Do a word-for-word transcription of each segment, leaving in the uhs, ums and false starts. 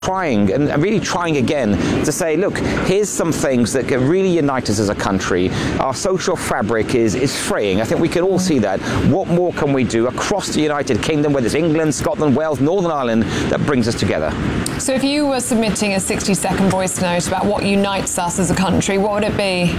trying and really trying again to say, look, here's some things that can really unite us as a country. Our social fabric is is fraying. I think we can all see that. What more can we do across the United Kingdom, whether it's England, Scotland, Wales, Northern Ireland, that brings us together? So if you were submitting a sixty second voice note about what unites us as a country, what would it be?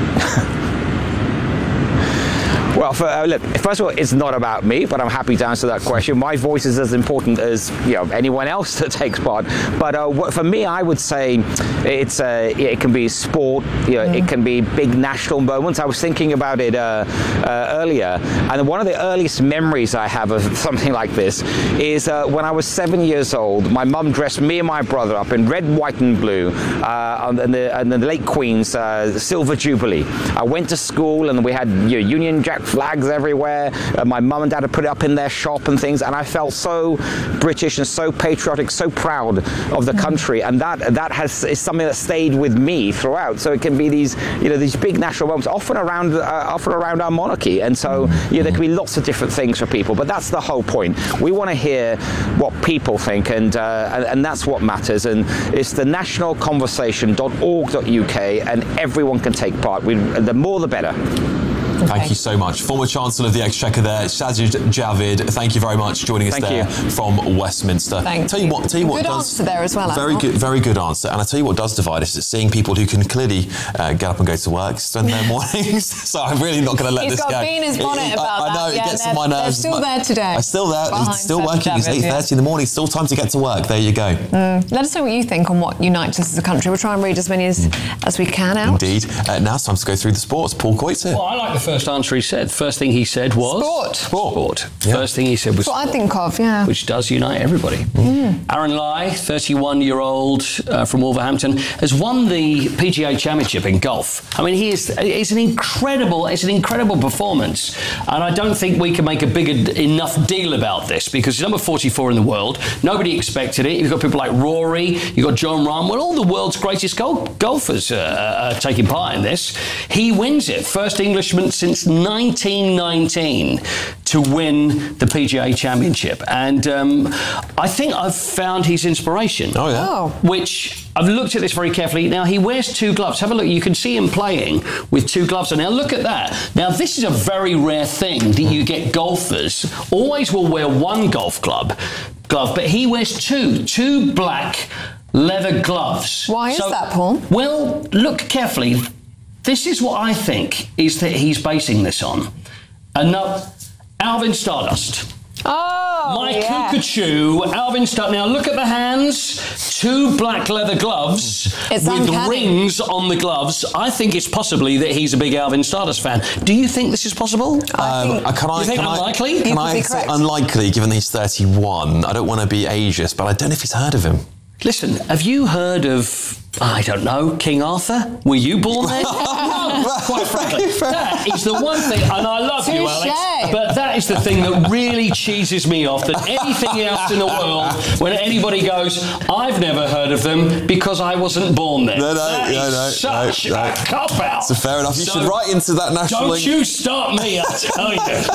Well, for, uh, look, first of all, it's not about me, but I'm happy to answer that question. My voice is as important as, you know, anyone else that takes part. But uh, for me, I would say it's uh, it can be sport, you know, mm. it can be big national moments. I was thinking about it uh, uh, earlier, and one of the earliest memories I have of something like this is uh, when I was seven years old. My mum dressed me and my brother up in red, white, and blue uh, on the, on the late Queen's uh, Silver Jubilee. I went to school, and we had, you know, Union Jack flags everywhere. Uh, my mum and dad had put it up in their shop and things, and I felt so British and so patriotic, so proud of the country, and that that has is something that stayed with me throughout. So it can be these, you know, these big national moments, often around uh, often around our monarchy, and so, you know, there can be lots of different things for people. But that's the whole point. We want to hear what people think, and uh, and, and that's what matters. And it's the national conversation dot org dot U K, and everyone can take part. We, the more, the better. Okay. Thank you so much. Former Chancellor of the Exchequer there, Sajid Javid, thank you very much for joining us thank there you. from Westminster. Thank tell you what, tell you what good does, answer there as well. Very good, very good answer. And I tell you what does divide us is seeing people who can clearly uh, get up and go to work, spend their mornings. So I'm really not going to let He's this go. He's got bee in his bonnet it, about I, that. I know, yeah, it gets on my nerves. They're still there today. I'm still there. Behind It's still Sajid working. It's eight thirty in the morning. Still time to get to work. There you go. Mm. Let us know what you think on what unites us as a country. We'll try and read as many as, mm. as we can out. Indeed. Uh, now it's time to go through the sports. Paul Coyte's here. Well, I like the first answer he said. First thing he said was... Sport. Sport. Sport. Yeah. First thing he said was That's what sport, I think of, yeah. which does unite everybody. Mm. Aaron Lai, thirty-one-year-old uh, from Wolverhampton, has won the P G A Championship in golf. I mean, he is, it's an incredible, it's an incredible performance, and I don't think we can make a big enough deal about this because he's number forty-four in the world. Nobody expected it. You've got people like Rory, you've got John Rahm, well, all the world's greatest gol- golfers uh, are taking part in this. He wins it. First Englishman since nineteen nineteen to win the P G A Championship. And um, I think I've found his inspiration. Oh, yeah. Oh. Which I've looked at this very carefully. Now, he wears two gloves. Have a look. You can see him playing with two gloves on. Now, look at that. Now, this is a very rare thing that you get golfers always will wear one golf club, glove, but he wears two, two black leather gloves. Why is that, Paul? Well, look carefully. This is what I think is that he's basing this on. And now, Alvin Stardust. Oh, My yeah. Cuckoo, Alvin Stardust. Now look at the hands, two black leather gloves It's with uncanny. rings on the gloves. I think it's possibly that he's a big Alvin Stardust fan. Do you think this is possible? I Um, think, uh, can I, you think can unlikely? I, can You I could be say correct. unlikely, given that he's thirty-one? I don't want to be ageist, but I don't know if he's heard of him. Listen, have you heard of, I don't know, King Arthur? Were you born then? No, quite frankly. That is the one thing, and I love you, Touche. Alex, but that is the thing that really cheeses me off than anything else in the world when anybody goes, I've never heard of them because I wasn't born then. No, no, that no, is no, such no, no. a cop-out. So fair enough. You So should write into that national... Don't you start me, I tell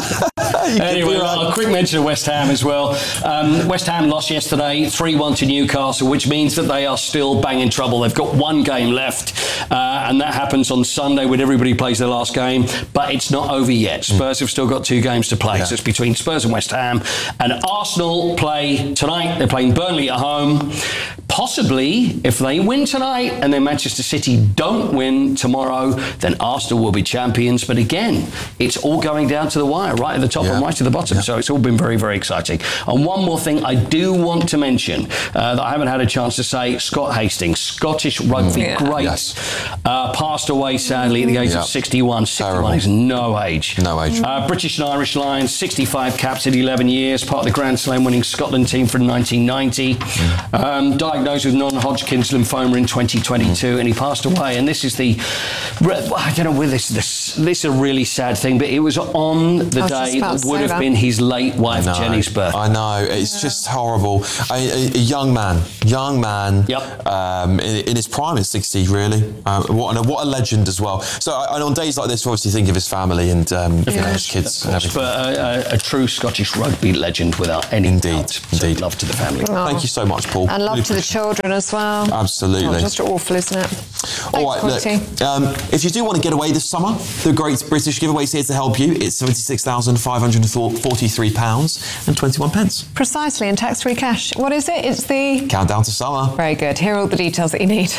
you. You Anyway, could be right. well, a quick mention of West Ham as well. Um, West Ham lost yesterday, three one to Newcastle, which means that they are still banging trouble. They've got one game left, uh, and that happens on Sunday when everybody plays their last game, but it's not over yet. Spurs have still got two games to play, Yeah. so it's between Spurs and West Ham. And Arsenal play tonight. They're playing Burnley at home. Possibly, if they win tonight and then Manchester City don't win tomorrow, then Arsenal will be champions. But again, it's all going down to the wire, right at the top Yeah. and right at the bottom. Yeah. So it's all been very, very exciting. And one more thing I do want to mention uh, that I haven't had a chance to say, Scott Hastings, Scottish rugby Yeah. great, Yes. uh, passed away sadly at the age Yeah. of sixty-one. sixty-one Terrible. is no age. No age. Uh, British and Irish Lions, sixty-five caps in eleven years, part of the Grand Slam winning Scotland team from nineteen ninety. Um, diagnosed with non-Hodgkin's lymphoma in twenty twenty-two, and he passed away. And this is the, I don't know whether this this this is a really sad thing, but it was on the I was just day about that to would have over. been his late wife I know, Jenny's birthday. I know, it's just horrible. A, a, a young man, young man, Yep. um, in, in his prime, at sixty, really. Uh, what, and what a legend as well. So, and on days like this, obviously think of his family and um, you know, his kids and everything. But a, a, a true Scottish rugby legend without any Indeed, doubt. So indeed. love to the family. Oh. Thank you so much, Paul. And love Really to the appreciate children as well. Absolutely. Oh, just awful, isn't it? All right, Thanks, look, Quality. um, if you do want to get away this summer, the Great British Giveaway is here to help you. It's seventy-six thousand five hundred forty-three pounds and twenty-one pence. Precisely, and tax-free cash. What is it? It's the... Countdown to summer. Very good. Here are all the details that you need.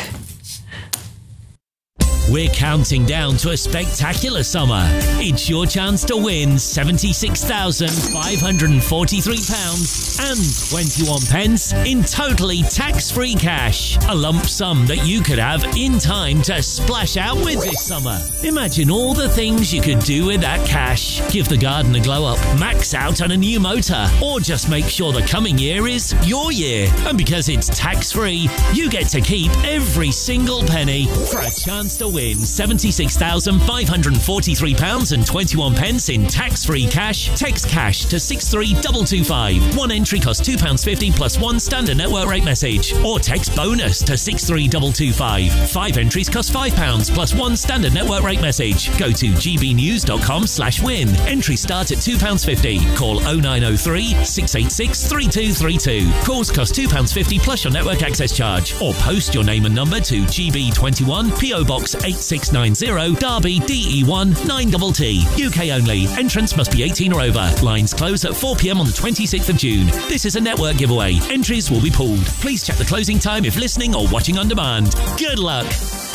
We're counting down to a spectacular summer. It's your chance to win seventy-six thousand five hundred forty-three pounds and twenty-one pence in totally tax-free cash. A lump sum that you could have in time to splash out with this summer. Imagine all the things you could do with that cash. Give the garden a glow up, max out on a new motor, or just make sure the coming year is your year. And because it's tax-free, you get to keep every single penny for a chance to win seventy-six thousand five hundred forty-three pounds and twenty-one pence in tax-free cash. Text cash to six three two two five. One entry costs two pounds fifty plus one standard network rate message. Or text bonus to six three two two five. Five entries cost five pounds plus one standard network rate message. Go to gbnews.com slash win. Entries start at two pounds fifty. Call oh nine oh three, six eight six, three two three two. Calls cost two pounds fifty plus your network access charge. Or post your name and number to G B twenty-one, P O Box eight six nine zero, Derby, D E one nine T T. U K only. Entrance must be eighteen or over. Lines close at four p m on the twenty-sixth of June. This is a network giveaway. Entries will be pulled. Please check the closing time if listening or watching on demand. Good luck.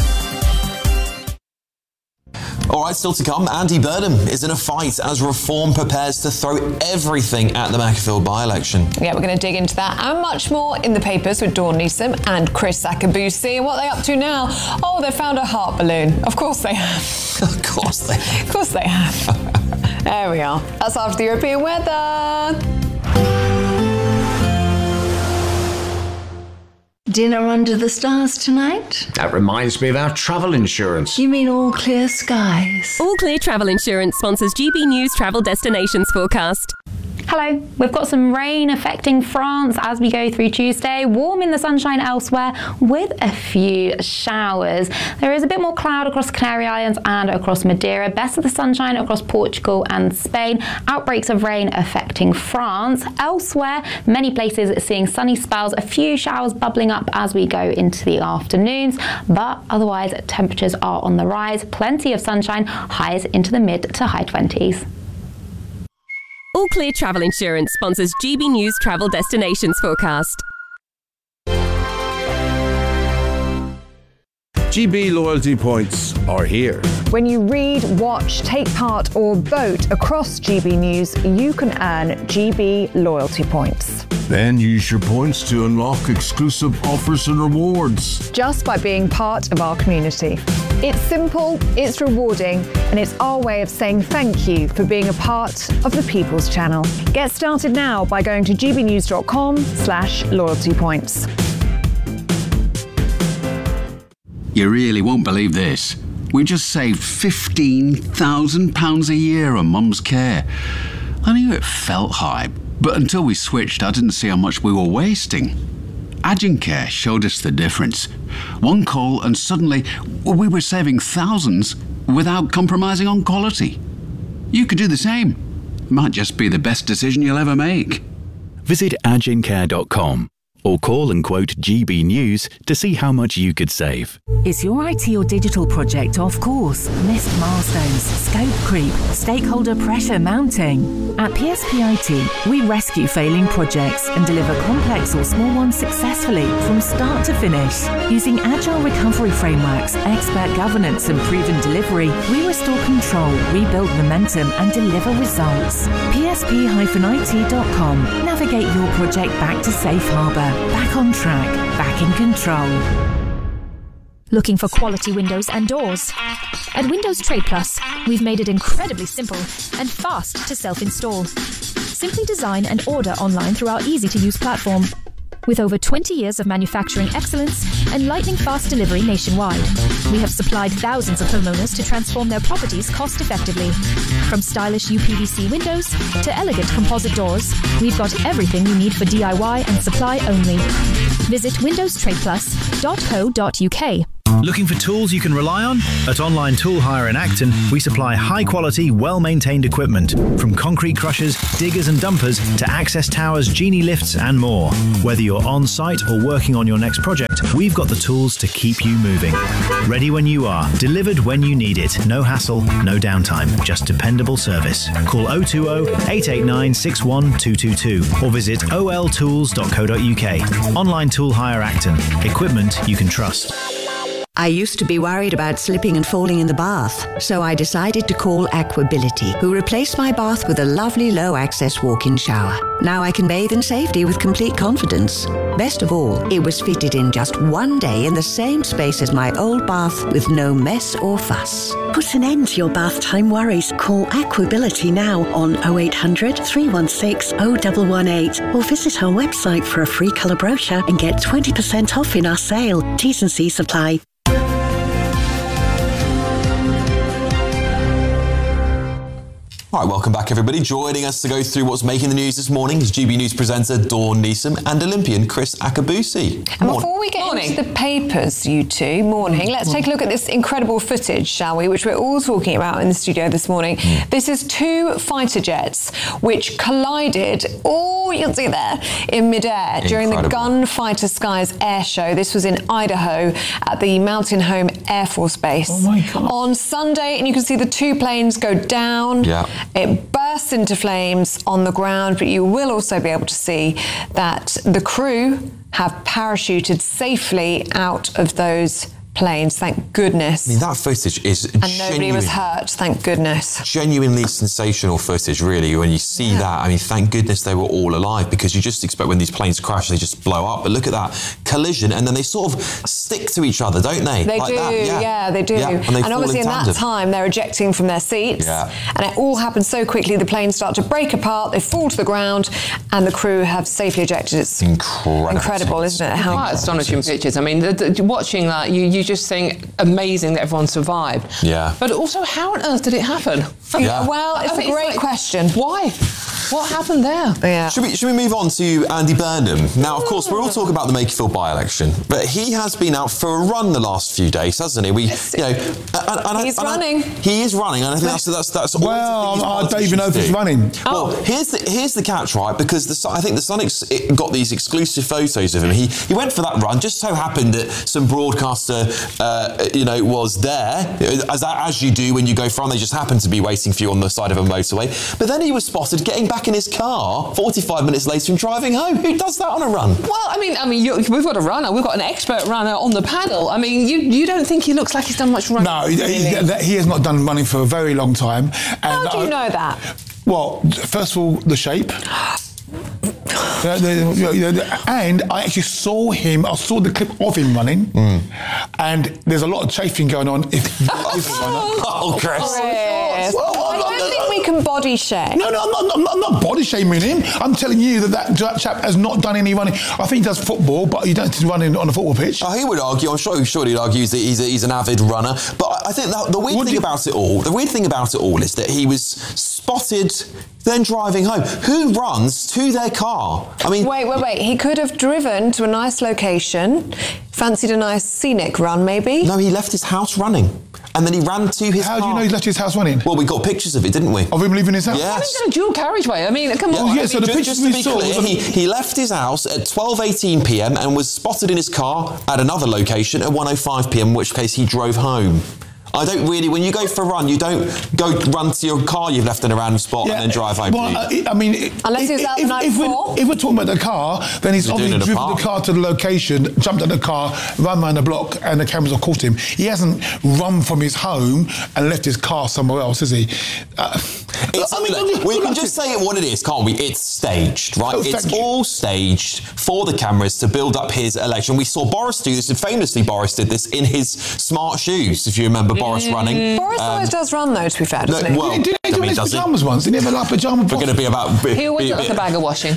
All right, still to come, Andy Burnham is in a fight as Reform prepares to throw everything at the Macclesfield by-election. Yeah, we're going to dig into that and much more in the papers with Dawn Neeson and Chris Sakabusi. And what are they up to now? Oh, they found a heart balloon. Of course they have. Of course they have. Of course they have. There we are. That's after the European weather. Dinner under the stars tonight? That reminds me of our travel insurance. You mean all clear skies? All Clear Travel Insurance sponsors G B News Travel Destinations Forecast. Hello, we've got some rain affecting France as we go through Tuesday, warm in the sunshine elsewhere with a few showers. There is a bit more cloud across Canary Islands and across Madeira, best of the sunshine across Portugal and Spain, outbreaks of rain affecting France. Elsewhere, many places seeing sunny spells, a few showers bubbling up as we go into the afternoons, but otherwise temperatures are on the rise, plenty of sunshine, highs into the mid to high twenties. All Clear Travel Insurance sponsors G B News Travel Destinations Forecast. G B loyalty points are here. When you read, watch, take part or vote across G B News, you can earn G B loyalty points. Then use your points to unlock exclusive offers and rewards. Just by being part of our community. It's simple, it's rewarding, and it's our way of saying thank you for being a part of the People's Channel. Get started now by going to gbnews.com slash loyalty points. You really won't believe this. We just saved fifteen thousand pounds a year on Mum's care. I knew it felt high, but until we switched, I didn't see how much we were wasting. Agincare showed us the difference. One call and suddenly we were saving thousands without compromising on quality. You could do the same. Might just be the best decision you'll ever make. Visit agincare dot com or call and quote G B News to see how much you could save. Is your I T or digital project off course? Missed milestones, scope creep, stakeholder pressure mounting? At P S P I T, we rescue failing projects and deliver complex or small ones successfully from start to finish. Using agile recovery frameworks, expert governance and proven delivery, we restore control, rebuild momentum and deliver results. P S P I T dot com. Navigate your project back to safe harbour. Back on track, back in control. Looking for quality windows and doors? At Windows Trade Plus, we've made it incredibly simple and fast to self-install. Simply design and order online through our easy-to-use platform. With over twenty years of manufacturing excellence and lightning fast delivery nationwide, we have supplied thousands of homeowners to transform their properties cost effectively. From stylish U P V C windows to elegant composite doors, we've got everything you need for D I Y and supply only. Visit windows trade plus dot co dot U K. Looking for tools you can rely on? At Online Tool Hire in Acton, we supply high-quality, well-maintained equipment, from concrete crushers, diggers and dumpers to access towers, genie lifts and more. Whether you're on-site or working on your next project, we've got the tools to keep you moving. Ready when you are, delivered when you need it. No hassle, no downtime, just dependable service. Call oh two oh, eight eight nine, six one two two two or visit o l tools dot co dot U K. Online Tool Hire Acton. Equipment you can trust. I used to be worried about slipping and falling in the bath, so I decided to call Aquability, who replaced my bath with a lovely low-access walk-in shower. Now I can bathe in safety with complete confidence. Best of all, it was fitted in just one day in the same space as my old bath with no mess or fuss. Put an end to your bath time worries. Call Aquability now on oh eight hundred, three one six, oh one one eight or visit our website for a free colour brochure and get twenty percent off in our sale. T's and C's apply. All right, welcome back, everybody. Joining us to go through what's making the news this morning is G B News presenter Dawn Neeson and Olympian Chris Akabusi. And before we get morning. into the papers, you two, morning, let's take a look at this incredible footage, shall we, which we're all talking about in the studio this morning. Mm. This is two fighter jets which collided, oh, you'll see there, in midair during the Gunfighter Skies Air Show. This was in Idaho at the Mountain Home Air Force Base. Oh, my God. On Sunday, and you can see the two planes go down. Yeah. It bursts into flames on the ground, but you will also be able to see that the crew have parachuted safely out of those planes, thank goodness. I mean, that footage is and genuine, nobody was hurt, thank goodness. Genuinely sensational footage, really, when you see yeah. that. I mean, thank goodness they were all alive, because you just expect when these planes crash, they just blow up. But look at that collision, and then they sort of stick to each other, don't they? They like do, that. Yeah. yeah, they do. Yeah. And, they and obviously in, in that time, they're ejecting from their seats, yeah. and it all happens so quickly, the planes start to break apart, they fall to the ground, and the crew have safely ejected. It's incredible, incredible isn't it? How quite astonishing pictures. I mean, the, the, watching that, you, you just think, amazing that everyone survived. Yeah. But also, how on earth did it happen? Yeah. Well, it's I mean, a great it's like, question. Why? What happened there? Yeah. Should we, should we move on to Andy Burnham? Now, of course, we're all talking about the Makerfield by-election, but he has been out for a run the last few days, hasn't he? We, you know, and, and he's I, and running. I, he is running, and I think that's that's that's. Well, I don't even know if he's running. Oh. Well, here's the here's the catch, right? Because the I think the Sun ex- got these exclusive photos of him. He he went for that run. Just so happened that some broadcaster, uh, you know, was there, as as you do when you go for a run. They just happened to be waiting for you on the side of a motorway. But then he was spotted getting back in his car forty-five minutes later and driving home. Who does that on a run? Well, I mean, I mean, you, we've got a runner. We've got an expert runner on the paddle. I mean, you you don't think he looks like he's done much running? No, he, he, he has not done running for a very long time. And How do you I, know that? Well, first of all, the shape. Uh, the, the, the, and I actually saw him, I saw the clip of him running, mm. and there's a lot of chafing going on. If, if oh, Chris. Chris. Well, I don't think we can body shame. No, no, I'm not, I'm, not, I'm not body shaming him. I'm telling you that, that that chap has not done any running. I think he does football, but he don't run in, on a football pitch. Oh, he would argue, I'm sure, sure he'd argue that he's, a, he's an avid runner. But I think the, the weird what thing you... about it all, the weird thing about it all is that he was spotted then driving home. Who runs to their car? I mean... Wait, wait, wait. He could have driven to a nice location, fancied a nice scenic run, maybe? No, he left his house running. And then he ran to his How car. do you know he left his house running? Well, we got pictures of it, didn't we? Of him leaving his house? Yes. He's in a dual carriageway. I mean, come yeah, on. Yeah, I mean, so the just, pictures just to be saw, clear, he, he left his house at twelve eighteen p.m. and was spotted in his car at another location at one oh five p.m, in which case he drove home. I don't really, when you go for a run, you don't go run to your car you've left in a random spot yeah, and then drive home. Well, uh, I mean, unless if, he's out if, the night if, before. We're, if we're talking about the car, then he's obviously driven the car to the location, jumped out the car, run around the block, and the cameras have caught him. He hasn't run from his home and left his car somewhere else, has he? Uh, it's, I mean, look, we can just say it what it is, can't we? It's staged, right? Oh, it's all staged for the cameras to build up his election. We saw Boris do this, and famously Boris did this in his smart shoes, if you remember Boris running. Boris um, always does run, though, to be fair, doesn't no, he? Well, did, did he do wear his pyjamas once? Did he ever like pyjama? We're going to be about. Be, he always be, looks like a bag of washing.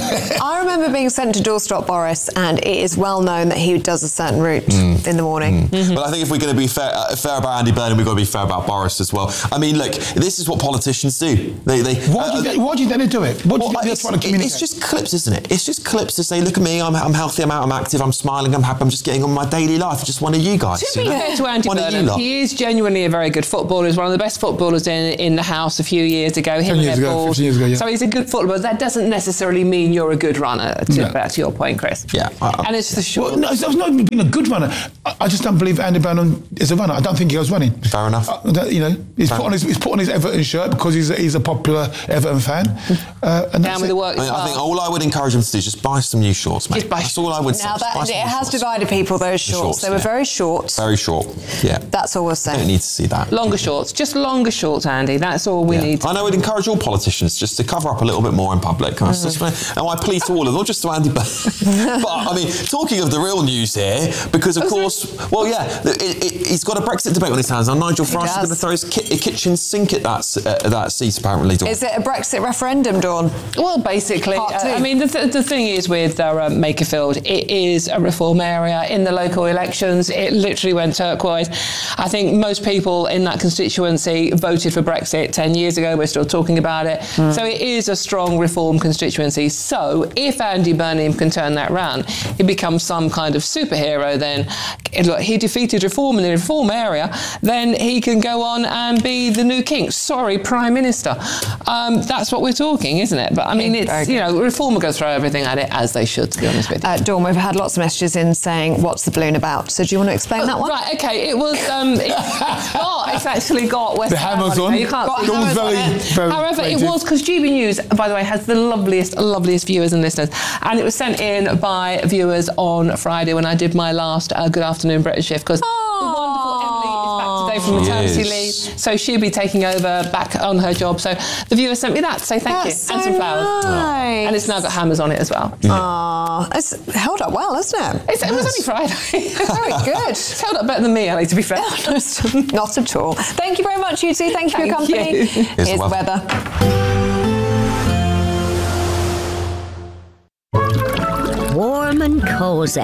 I remember being sent to doorstop Boris, and it is well known that he does a certain route Mm. in the morning. Mm. Mm-hmm. But I think if we're going to be fair, uh, fair about Andy Burnham, we've got to be fair about Boris as well. I mean, look, this is what politicians do. They, they. Why do you, uh, think, why do you think they do it? What do well, you think they're it's, trying to communicate? it's just clips, isn't it? It's just clips to say, look at me, I'm, I'm healthy, I'm out, I'm active, I'm smiling, I'm happy, I'm just getting on my daily life. Just one of you guys. To be you know? fair to Andy One of you Burnham, lot. he is genuinely a very good footballer. He's one of the best footballers in in the house a few years ago. Him Ten and years Ed ago, Balls. fifteen years ago, yeah. So he's a good footballer. That doesn't necessarily mean you're a good runner, to, No. back to your point, Chris. Yeah. I, And it's the short. Well, no, it's it's not even being a good runner. I, I just don't believe Andy Burnham is a runner. I don't think he goes running. Fair enough. Uh, that, you know, he's Fair put on his he's put on his Everton shirt because he's a, he's a popular Everton fan. Uh, and Down with the work. I, mean, I think all I would encourage him to do is just buy some new shorts, mate. Just buy That's all I would say. Now, Just buy that, some it new has shorts. divided people, those shorts. shorts, they were yeah. very short. Very short. Yeah. That's all we're I saying. don't need to see that. Longer shorts, just longer shorts, Andy. That's all we Yeah. need. And I would encourage all politicians just to cover up a little bit more in public. Mm. Just, and I plea to all of them, not just to Andy Burnham. But, I mean, talking of the real news here, because, of course, well, yeah, it, it, he's got a Brexit debate on his hands. Now, Nigel Farage is going to throw his ki- kitchen sink at that, uh, that seat, apparently. Dawn. Is it a Brexit referendum, Dawn? Well, basically, Part uh, two. I mean, the, th- the thing is with uh, um, Makerfield, it is a reform area. In the local elections, it literally went turquoise. I think most people in that constituency voted for Brexit ten years ago. We're still talking about it. Mm. So it is a strong reform constituency. So if Andy Burnham can turn that round, he becomes some kind of superhero then. Look, he defeated reform in the reform area, then he can go on and be the new king. Sorry, Prime Minister. Um, that's what we're talking, isn't it? But I mean, it's, you know, reform will go throw everything at it, as they should, to be honest with you. Uh, Dawn, we've had lots of messages in saying, what's the balloon about? So do you want to explain Oh, that one? Right, okay. It was, um, it's, oh, it's actually got West The Ham hammers on it. on. You can't Got see Dawn's hammers on very- it. very However, it creative. was, because G B News, by the way, has the loveliest, loveliest viewers and listeners. And it was sent in by viewers on Friday when I did my last uh, Good Afternoon British shift, because the wonderful Emily is back today from maternity Yes. leave, so she'll be taking over back on her job. So the viewer sent me that to say thank That's you, and so some flowers. nice. And it's now got hammers on it as well. Ah, it's held up well, hasn't it? It's, it was only Friday. Very good. It's held up better than me, Ellie, to be fair. Not at all. Thank you very much, you two. Thank you for your Thank company. you. Here's, Here's the the weather. Warm and cosy.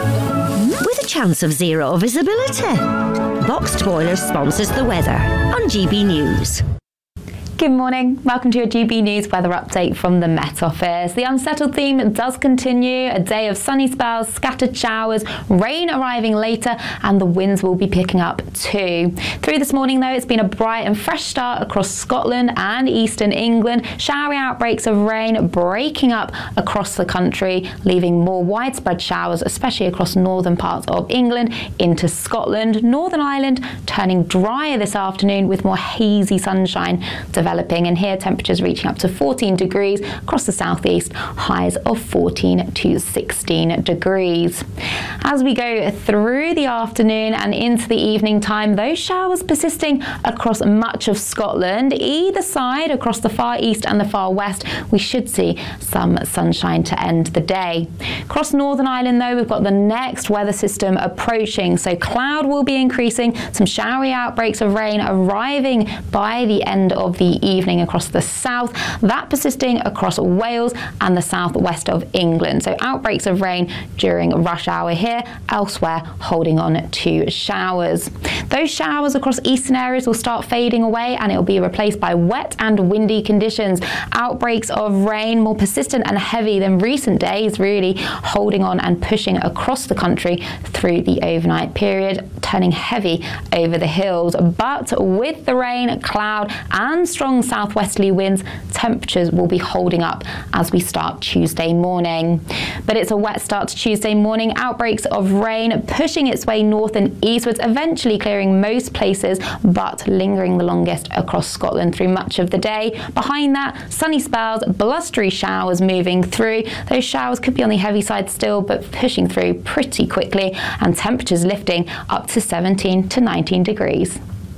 With a chance of zero visibility. Boxed Boiler sponsors the weather on G B News. Good morning. Welcome to your G B News weather update from the Met Office. The unsettled theme does continue. A day of sunny spells, scattered showers, rain arriving later, and the winds will be picking up too. Through this morning, though, it's been a bright and fresh start across Scotland and eastern England. Showery outbreaks of rain breaking up across the country, leaving more widespread showers, especially across northern parts of England into Scotland. Northern Ireland turning drier this afternoon with more hazy sunshine developing, and here temperatures reaching up to fourteen degrees across the southeast, highs of fourteen to sixteen degrees. As we go through the afternoon and into the evening time, those showers persisting across much of Scotland. Either side, across the far east and the far west, we should see some sunshine to end the day. Across Northern Ireland, though, we've got the next weather system approaching, so cloud will be increasing, some showery outbreaks of rain arriving by the end of the evening across the south, that persisting across Wales and the southwest of England. So outbreaks of rain during rush hour here, elsewhere holding on to showers. Those showers across eastern areas will start fading away, and it will be replaced by wet and windy conditions. Outbreaks of rain more persistent and heavy than recent days, really holding on and pushing across the country through the overnight period, turning heavy over the hills. But with the rain, cloud and strong southwesterly winds, temperatures will be holding up as we start Tuesday morning. But it's a wet start to Tuesday morning. Outbreaks of rain pushing its way north and eastwards, eventually clearing most places, but lingering the longest across Scotland through much of the day. Behind that, sunny spells, blustery showers moving through. Those showers could be on the heavy side still, but pushing through pretty quickly, and temperatures lifting up to seventeen to nineteen degrees.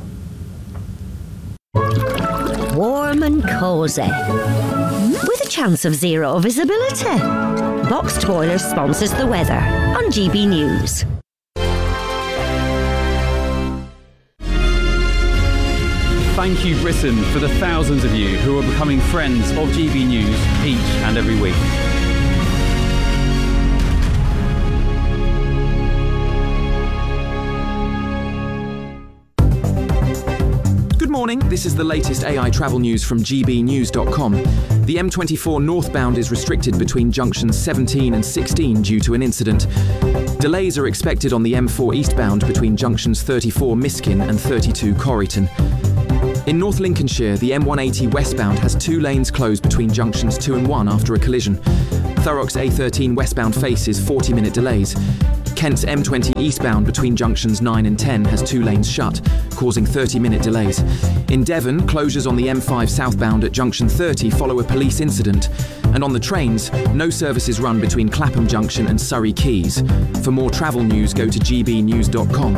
Warm and cosy. With a chance of zero visibility. Boxed Boiler sponsors the weather on G B News. Thank you, Britain, for the thousands of you who are becoming friends of G B News each and every week. Good morning, this is the latest A I travel news from G B news dot com. The M twenty-four northbound is restricted between junctions seventeen and sixteen due to an incident. Delays are expected on the M four eastbound between junctions thirty-four Miskin and thirty-two Corryton. In North Lincolnshire, the M one eighty westbound has two lanes closed between junctions two and one after a collision. Thurrock's A thirteen westbound faces forty minute delays. Kent's M twenty eastbound between junctions nine and ten has two lanes shut, causing thirty minute delays. In Devon, closures on the M five southbound at junction thirty follow a police incident. And on the trains, no services run between Clapham Junction and Surrey Quays. For more travel news, go to G B news dot com.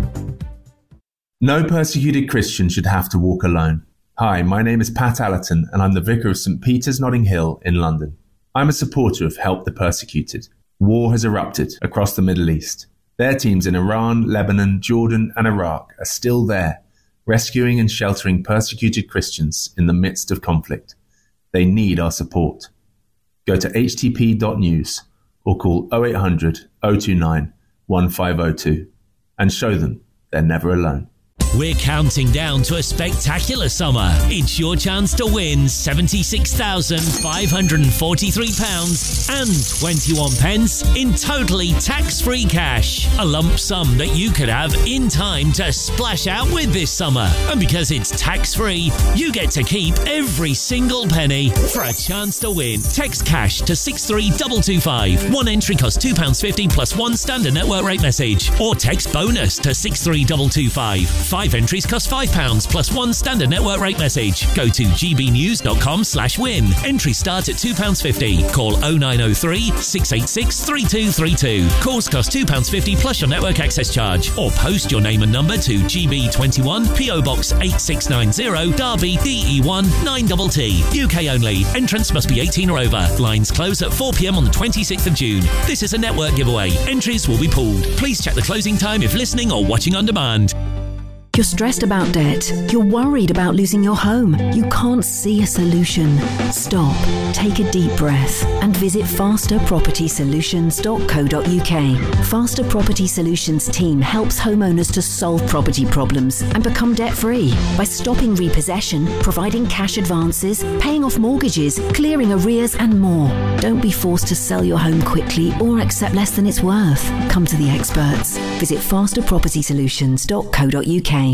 No persecuted Christian should have to walk alone. Hi, my name is Pat Allerton and I'm the Vicar of St Peter's Notting Hill in London. I'm a supporter of Help the Persecuted. War has erupted across the Middle East. Their teams in Iran, Lebanon, Jordan and Iraq are still there, rescuing and sheltering persecuted Christians in the midst of conflict. They need our support. Go to h t p dot news or call oh eight hundred, oh two nine, one five oh two and show them they're never alone. We're counting down to a spectacular summer. It's your chance to win seventy-six thousand five hundred forty-three pounds and twenty-one pence in totally tax-free cash. A lump sum that you could have in time to splash out with this summer. And because it's tax-free, you get to keep every single penny. For a chance to win, text cash to six three two two five. One entry costs two pounds fifty plus one standard network rate message. Or text bonus to six three two two five. Five entries cost five pounds plus one standard network rate message. Go to g b news dot com slash win. Entries start at two pounds fifty. Call oh nine oh three, six eight six, three two three two. Calls cost two pounds fifty plus your network access charge. Or post your name and number to G B twenty-one, P O Box eight six nine zero, Derby, D E one nine T T. U K only. Entrance must be eighteen or over. Lines close at four p m on the twenty-sixth of June. This is a network giveaway. Entries will be pooled. Please check the closing time if listening or watching on demand. You're stressed about debt. You're worried about losing your home. You can't see a solution. Stop, take a deep breath and visit faster property solutions dot co dot u k. Faster Property Solutions team helps homeowners to solve property problems and become debt-free by stopping repossession, providing cash advances, paying off mortgages, clearing arrears and more. Don't be forced to sell your home quickly or accept less than it's worth. Come to the experts. Visit faster property solutions dot co dot u k.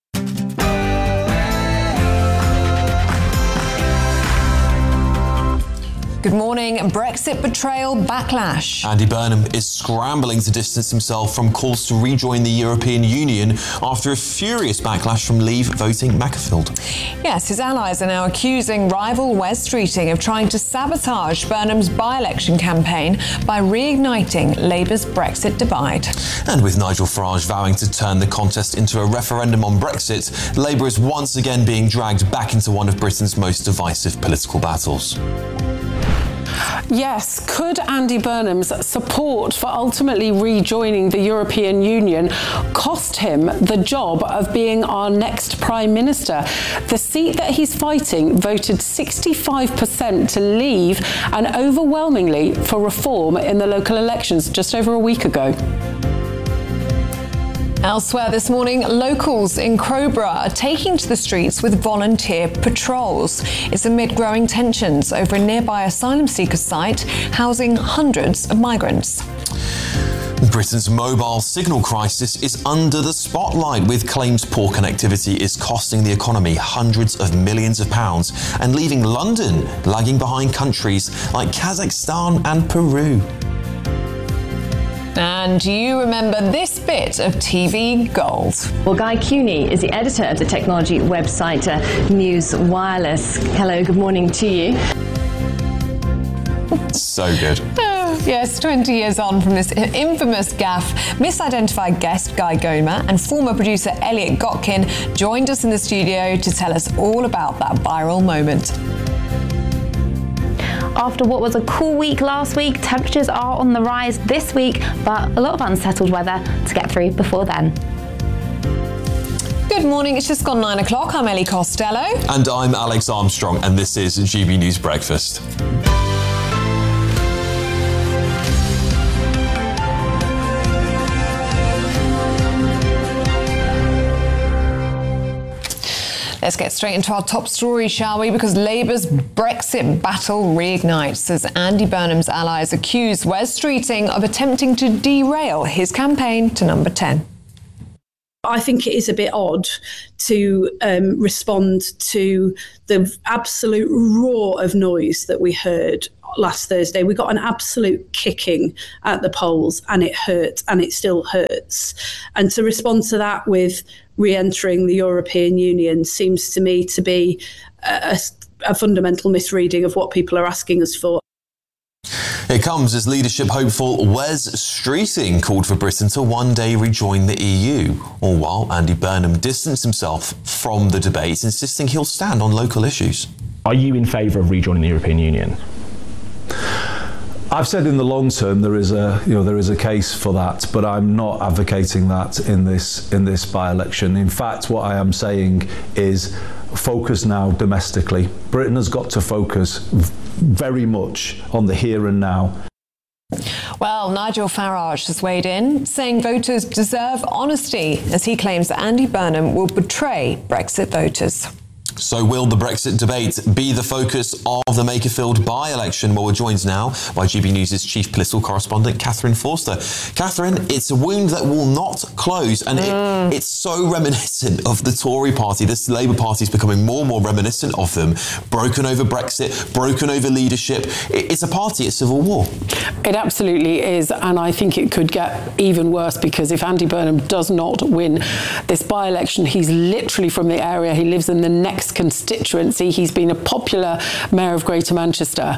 Good morning. Brexit betrayal backlash. Andy Burnham is scrambling to distance himself from calls to rejoin the European Union after a furious backlash from Leave voting Macclesfield. Yes, his allies are now accusing rival Wes Streeting of trying to sabotage Burnham's by-election campaign by reigniting Labour's Brexit divide. And with Nigel Farage vowing to turn the contest into a referendum on Brexit, Labour is once again being dragged back into one of Britain's most divisive political battles. Yes, could Andy Burnham's support for ultimately rejoining the European Union cost him the job of being our next Prime Minister? The seat that he's fighting voted sixty-five percent to leave and overwhelmingly for reform in the local elections just over a week ago. Elsewhere this morning, locals in Crowborough are taking to the streets with volunteer patrols. It's amid growing tensions over a nearby asylum seeker site housing hundreds of migrants. Britain's mobile signal crisis is under the spotlight, with claims poor connectivity is costing the economy hundreds of millions of pounds and leaving London lagging behind countries like Kazakhstan and Peru. And do you remember this bit of T V gold? Well, Guy Cuny is the editor of the technology website uh, News Wireless. Hello, good morning to you. So good. Oh, yes, twenty years on from this infamous gaffe, misidentified guest Guy Goma and former producer Elliot Gotkin joined us in the studio to tell us all about that viral moment. After what was a cool week last week, temperatures are on the rise this week, but a lot of unsettled weather to get through before then. Good morning, it's just gone nine o'clock. I'm Ellie Costello. And I'm Alex Armstrong, and this is G B News Breakfast. Let's get straight into our top story, shall we? Because Labour's Brexit battle reignites as Andy Burnham's allies accuse Wes Streeting of attempting to derail his campaign to number ten. I think it is a bit odd to um, respond to the absolute roar of noise that we heard last Thursday. We got an absolute kicking at the polls, and it hurt, and it still hurts. And to respond to that with re-entering the European Union seems to me to be a, a fundamental misreading of what people are asking us for. It comes as leadership hopeful Wes Streeting called for Britain to one day rejoin the E U, all while Andy Burnham distanced himself from the debate, insisting he'll stand on local issues. Are you in favour of rejoining the European Union? I've said in the long term there is a you know there is a case for that, but I'm not advocating that in this in this by-election. In fact, what I am saying is focus now domestically. Britain has got to focus very much on the here and now. Well, Nigel Farage has weighed in, saying voters deserve honesty, as he claims that Andy Burnham will betray Brexit voters. So will the Brexit debate be the focus of the Makerfield by-election? Well, we're joined now by G B News' chief political correspondent, Catherine Forster. Catherine, it's a wound that will not close, and mm. it, it's so reminiscent of the Tory party. This Labour party is becoming more and more reminiscent of them. Broken over Brexit, broken over leadership. It, it's a party at civil war. It absolutely is, and I think it could get even worse, because if Andy Burnham does not win this by-election, he's literally from the area. He lives in the next constituency. He's been a popular mayor of Greater Manchester.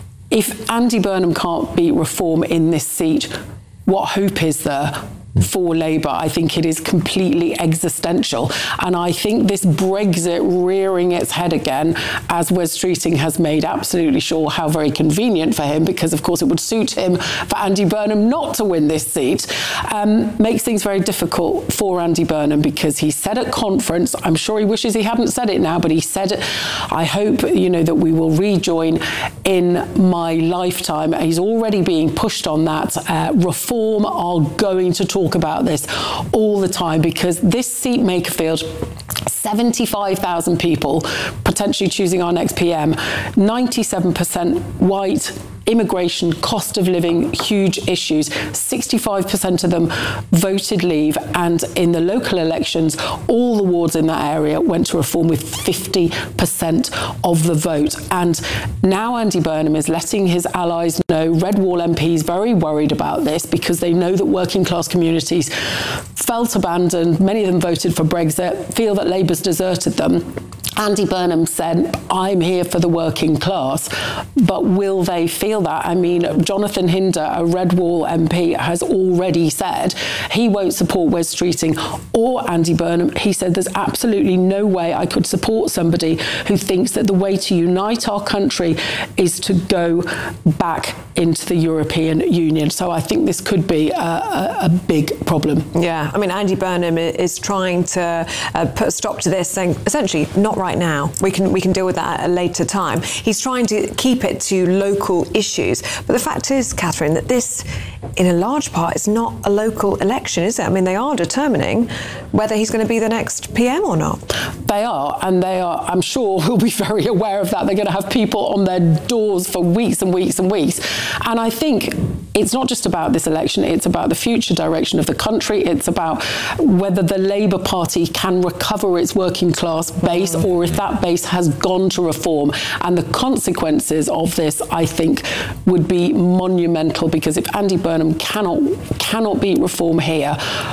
If Andy Burnham can't beat Reform in this seat, what hope is there for Labour? I think it is completely existential, and I think this Brexit rearing its head again, as Wes Streeting has made absolutely sure how very convenient for him, because of course it would suit him for Andy Burnham not to win this seat, um, makes things very difficult for Andy Burnham, because he said at conference, I'm sure he wishes he hadn't said it now, but he said, I hope you know that we will rejoin in my lifetime. He's already being pushed on that. Uh, Reform are going to talk about this all the time, because this seat, Makerfield, seventy-five thousand people potentially choosing our next P M, ninety-seven percent white, immigration, cost of living, huge issues. sixty-five percent of them voted Leave, and in the local elections, all the wards in that area went to Reform with fifty percent of the vote. And now Andy Burnham is letting his allies know, Red Wall M Ps very worried about this, because they know that working class communities felt abandoned. Many of them voted for Brexit, feel that Labour's deserted them. Andy Burnham said, I'm here for the working class, but will they feel that? I mean, Jonathan Hinder, a Red Wall M P, has already said he won't support Wes Streeting or Andy Burnham. He said there's absolutely no way I could support somebody who thinks that the way to unite our country is to go back into the European Union. So I think this could be a, a, a big problem. Yeah, I mean, Andy Burnham is trying to uh, put a stop to this, saying essentially not right now. We can we can deal with that at a later time. He's trying to keep it to local issues. But the fact is, Catherine, that this, in a large part, is not a local election, is it? I mean, they are determining whether he's going to be the next P M or not. They are, and they are, I'm sure, will be very aware of that. They're going to have people on their doors for weeks and weeks and weeks. And I think it's not just about this election, it's about the future direction of the country. It's about whether the Labour Party can recover its working class base, or if that base has gone to Reform. And the consequences of this, I think, would be monumental, because if Andy Burnham cannot cannot beat Reform here,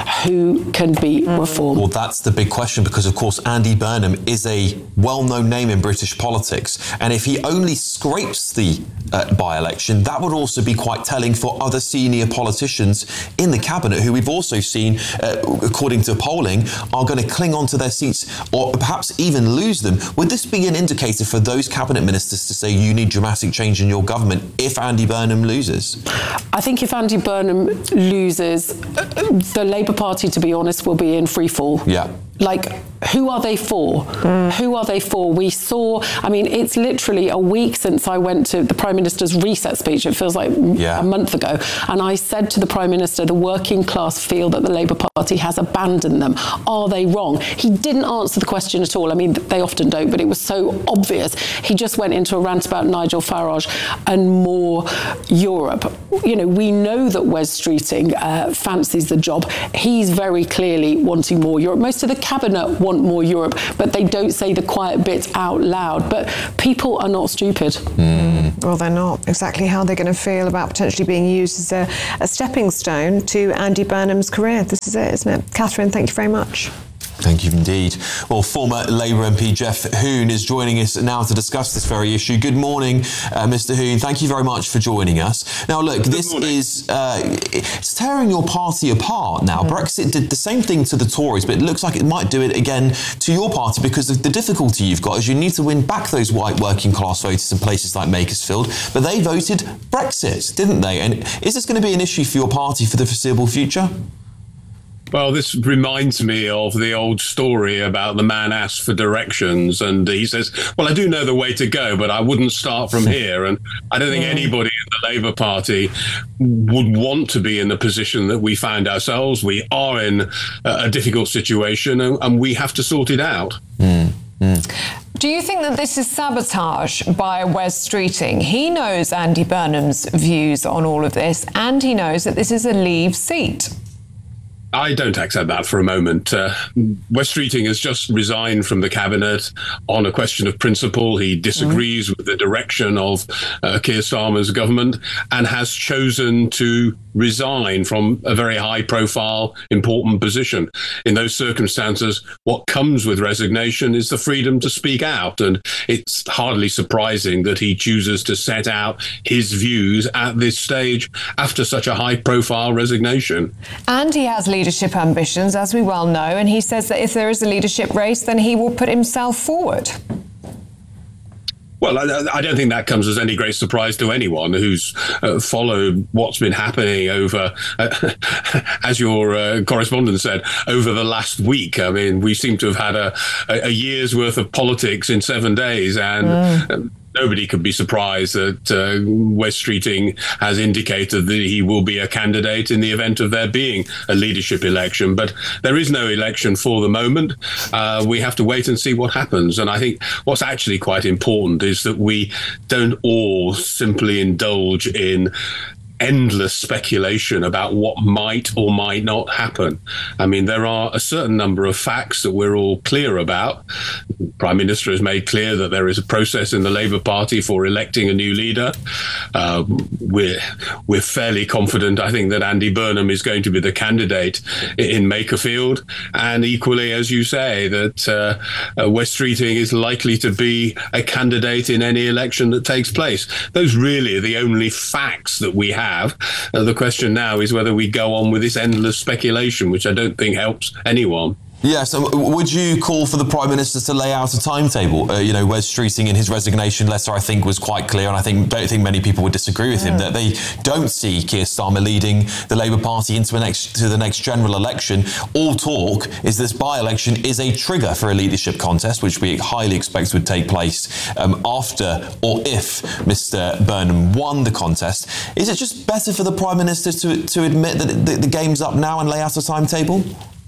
who can beat mm. Reform? Well, that's the big question, because of course Andy Burnham is a well-known name in British politics, and if he only scrapes the uh, by-election, that would also be quite telling for other senior politicians in the cabinet, who we've also seen, uh, according to polling, are going to cling on to their seats, or perhaps even lose them. Would this be an indicator for those cabinet ministers to say you need dramatic change in your government if Andy Burnham loses? I think if Andy Burnham loses, the Labour Party, to be honest, will be in free fall. Yeah. like, who are they for? Mm. Who are they for? We saw, I mean, it's literally a week since I went to the Prime Minister's reset speech. It feels like yeah. a month ago. And I said to the Prime Minister, the working class feel that the Labour Party has abandoned them. Are they wrong? He didn't answer the question at all. I mean, they often don't, but it was so obvious. He just went into a rant about Nigel Farage and more Europe. You know, we know that Wes Streeting uh, fancies the job. He's very clearly wanting more Europe. Most of the cabinet want more Europe, but they don't say the quiet bits out loud. But people are not stupid. Mm. Well, they're not. Exactly how they're going to feel about potentially being used as a, a stepping stone to Andy Burnham's career. This is it, isn't it? Catherine, thank you very much. Thank you indeed. Well, former Labour M P Geoff Hoon is joining us now to discuss this very issue. Good morning, uh, Mister Hoon. Thank you very much for joining us. Now, look, Good this morning. is uh, it's tearing your party apart now. Mm. Brexit did the same thing to the Tories, but it looks like it might do it again to your party because of the difficulty you've got is you need to win back those white working class voters in places like Makersfield, but they voted Brexit, didn't they? And is this going to be an issue for your party for the foreseeable future? Well, this reminds me of the old story about the man asked for directions and he says, well, I do know the way to go, but I wouldn't start from here. And I don't think anybody in the Labour Party would want to be in the position that we found ourselves. We are in a difficult situation and, and we have to sort it out. Mm, mm. Do you think that this is sabotage by Wes Streeting? He knows Andy Burnham's views on all of this and he knows that this is a Leave seat. I don't accept that for a moment. Uh, Wes Streeting has just resigned from the cabinet on a question of principle. He disagrees mm. with the direction of uh, Keir Starmer's government and has chosen to resign from a very high-profile, important position. In those circumstances, what comes with resignation is the freedom to speak out, and it's hardly surprising that he chooses to set out his views at this stage after such a high-profile resignation. And he has leadership ambitions, as we well know, and he says that if there is a leadership race, then he will put himself forward. Well, I, I don't think that comes as any great surprise to anyone who's uh, followed what's been happening over, uh, as your uh, correspondent said, over the last week. I mean, we seem to have had a, a year's worth of politics in seven days, and mm. nobody could be surprised that uh, Wes Streeting has indicated that he will be a candidate in the event of there being a leadership election. But there is no election for the moment. Uh, we have to wait and see what happens. And I think what's actually quite important is that we don't all simply indulge in endless speculation about what might or might not happen. I mean, there are a certain number of facts that we're all clear about. The Prime Minister has made clear that there is a process in the Labour Party for electing a new leader. Uh, we're, we're fairly confident, I think, that Andy Burnham is going to be the candidate in Makerfield. And equally, as you say, that uh, uh, Wes Streeting is likely to be a candidate in any election that takes place. Those really are the only facts that we have. Uh, the question now is whether we go on with this endless speculation, which I don't think helps anyone. Yes, and would you call for the Prime Minister to lay out a timetable? Uh, you know, Wes Streeting in his resignation letter, I think, was quite clear, and I think don't think many people would disagree with him, that they don't see Keir Starmer leading the Labour Party into the next, to the next general election. All talk is this by-election is a trigger for a leadership contest, which we highly expect would take place um, after or if Mister Burnham won the contest. Is it just better for the Prime Minister to, to admit that the, the game's up now and lay out a timetable?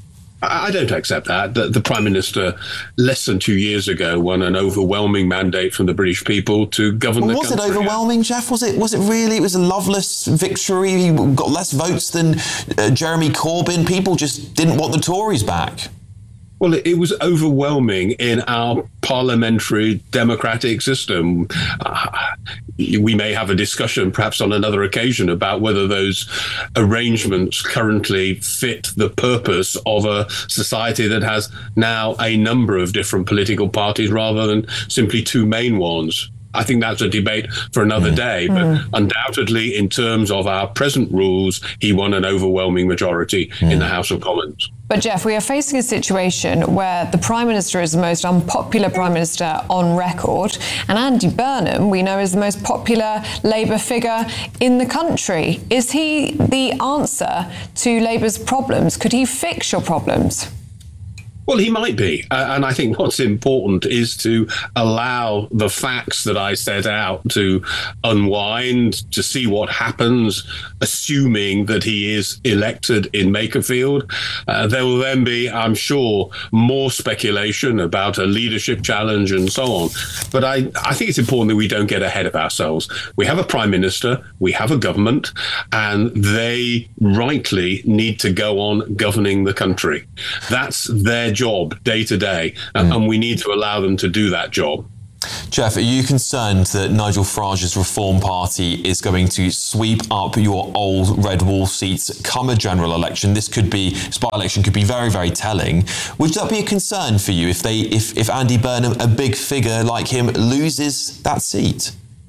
I don't accept that. The, the Prime Minister, less than two years ago, won an overwhelming mandate from the British people to govern well, the was country. Was it overwhelming, Geoff? Was it? Was it really? It was a loveless victory. He got less votes than uh, Jeremy Corbyn. People just didn't want the Tories back. Well, it was overwhelming in our parliamentary democratic system. Uh, we may have a discussion, perhaps on another occasion, about whether those arrangements currently fit the purpose of a society that has now a number of different political parties rather than simply two main ones. I think that's a debate for another mm. day, but mm. undoubtedly, in terms of our present rules, he won an overwhelming majority mm. in the House of Commons. But, Geoff, we are facing a situation where the Prime Minister is the most unpopular Prime Minister on record, and Andy Burnham, we know, is the most popular Labour figure in the country. Is he the answer to Labour's problems? Could he fix your problems? Well, he might be. Uh, and I think what's important is to allow the facts that I set out to unwind, to see what happens, assuming that he is elected in Makerfield. Uh, there will then be, I'm sure, more speculation about a leadership challenge and so on. But I, I think it's important that we don't get ahead of ourselves. We have a prime minister, we have a government, and they rightly need to go on governing the country. That's their job day to day, mm. and we need to allow them to do that job. Jeff, are you concerned that Nigel Farage's Reform Party is going to sweep up your old red wall seats come a general election? This could be, this by-election could be very, very telling. Would that be a concern for you if they, if, if Andy Burnham, a big figure like him, loses that seat?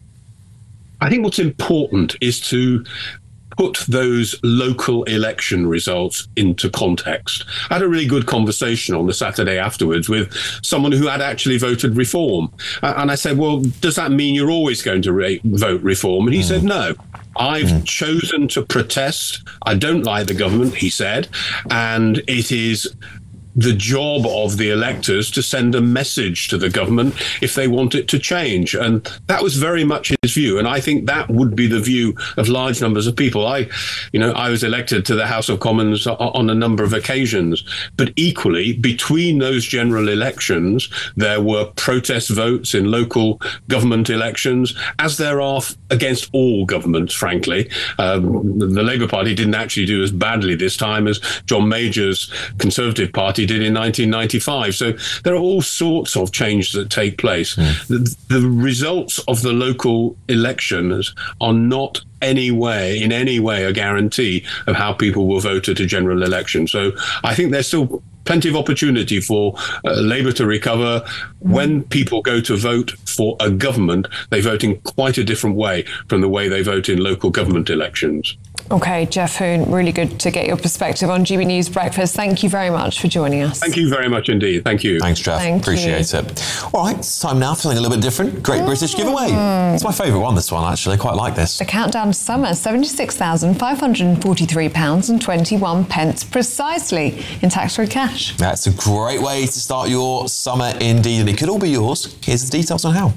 I think what's important is to put those local election results into context. I had a really good conversation on the Saturday afterwards with someone who had actually voted Reform. And I said, well, does that mean you're always going to re- vote Reform? And he mm. said, no. I've mm. chosen to protest. I don't like the government, he said, and it is the job of the electors to send a message to the government if they want it to change. And that was very much his view. And I think that would be the view of large numbers of people. I, you know, I was elected to the House of Commons on a number of occasions, but equally between those general elections, there were protest votes in local government elections, as there are against all governments, frankly. Um, the Labour Party didn't actually do as badly this time as John Major's Conservative Party did in nineteen ninety-five. So there are all sorts of changes that take place. Mm. The, the results of the local elections are not any way, in any way, a guarantee of how people will vote at a general election. So I think there's still plenty of opportunity for uh, Labour to recover. Mm. When people go to vote for a government, they vote in quite a different way from the way they vote in local government elections. OK, Jeff Hoon, really good to get your perspective on G B News Breakfast. Thank you very much for joining us. Thank you very much indeed. Thank you. Thanks, Jeff. Thank Appreciate you. it. All right, it's time now for something a little bit different. Great mm. British Giveaway. It's my favourite one, this one, actually. I quite like this. The countdown to summer, seventy-six thousand five hundred forty-three pounds and twenty-one pence precisely in tax-free cash. That's a great way to start your summer indeed, and it could all be yours. Here's the details on how.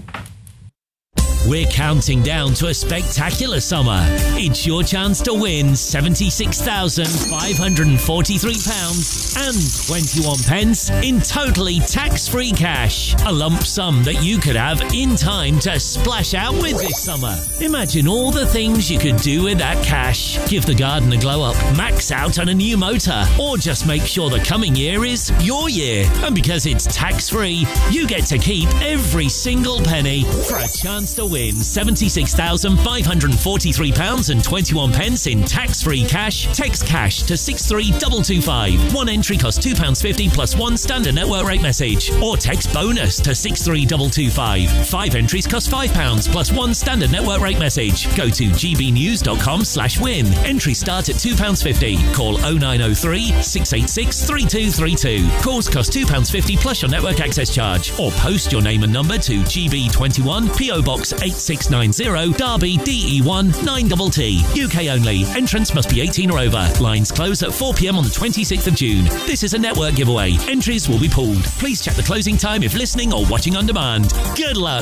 We're counting down to a spectacular summer. It's your chance to win seventy-six thousand five hundred forty-three pounds and twenty-one pence in totally tax-free cash. A lump sum that you could have in time to splash out with this summer. Imagine all the things you could do with that cash. Give the garden a glow up, max out on a new motor, or just make sure the coming year is your year. And because it's tax-free, you get to keep every single penny for a chance to win seventy-six thousand five hundred forty-three pounds and twenty-one pence in tax-free cash. Text cash to six three two two five. One entry costs two pounds fifty plus one standard network rate message. Or text bonus to six three two two five. Five entries cost five pounds plus one standard network rate message. Go to gbnews.com slash win. Entries start at two pounds fifty. Call oh nine oh three, six eight six, three two three two. Calls cost two pounds fifty plus your network access charge. Or post your name and number to G B twenty-one, P O Box eight six nine zero, Derby, D E one nine T T. U K only. Entrance must be eighteen or over. Lines close at four p m on the twenty-sixth of June. This is a network giveaway. Entries will be pulled. Please check the closing time if listening or watching on demand. Good luck.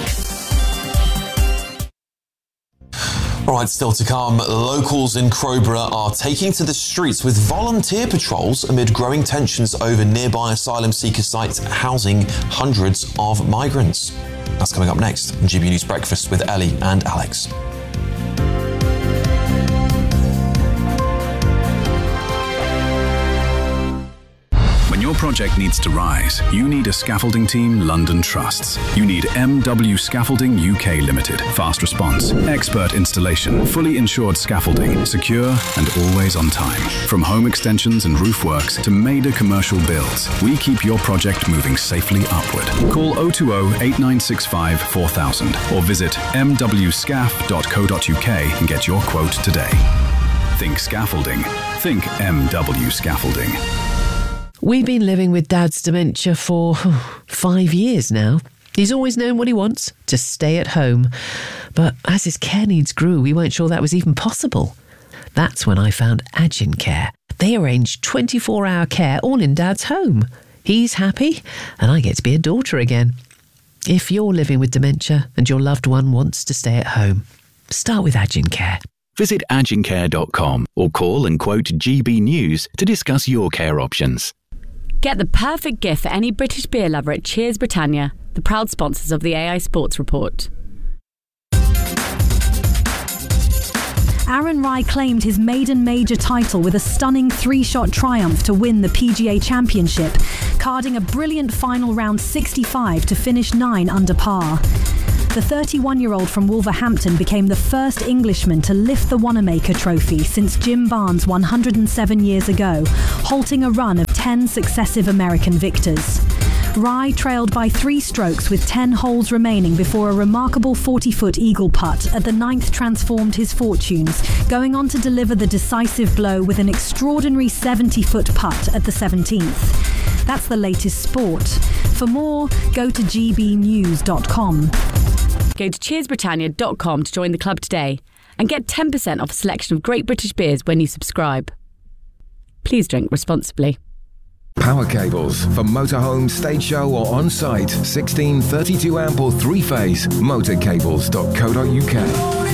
All right, still to come, locals in Crowborough are taking to the streets with volunteer patrols amid growing tensions over nearby asylum seeker sites housing hundreds of migrants. That's coming up next on G B News Breakfast with Ellie and Alex. When your project needs to rise, you need a scaffolding team London trusts. You need M W Scaffolding U K Limited. Fast response, expert installation, fully insured scaffolding, secure and always on time. From home extensions and roof works to major commercial builds, we keep your project moving safely upward. Call oh two oh, eight nine six five, four thousand or visit m w scaff dot co dot u k and get your quote today. Think scaffolding. Think M W Scaffolding. We've been living with Dad's dementia for oh, five years now. He's always known what he wants, to stay at home. But as his care needs grew, we weren't sure that was even possible. That's when I found Agin Care. They arranged twenty-four hour care all in Dad's home. He's happy, and I get to be a daughter again. If you're living with dementia and your loved one wants to stay at home, start with Agincare. Visit agincare dot com or call and quote G B News to discuss your care options. Get the perfect gift for any British beer lover at Cheers Britannia, the proud sponsors of the A I Sports Report. Aaron Rai claimed his maiden major title with a stunning three-shot triumph to win the P G A Championship, carding a brilliant final round sixty-five to finish nine under par. The thirty-one-year-old from Wolverhampton became the first Englishman to lift the Wanamaker Trophy since Jim Barnes one hundred seven years ago, halting a run of ten successive American victors. Rai trailed by three strokes with ten holes remaining before a remarkable forty-foot eagle putt at the ninth transformed his fortunes, going on to deliver the decisive blow with an extraordinary seventy-foot putt at the seventeenth. That's the latest sport. For more, go to g b news dot com. Go to cheers britannia dot com to join the club today and get ten percent off a selection of great British beers when you subscribe. Please drink responsibly. Power cables for motorhome, stage show or on-site. sixteen, thirty-two amp or three-phase. motorcables dot co dot uk.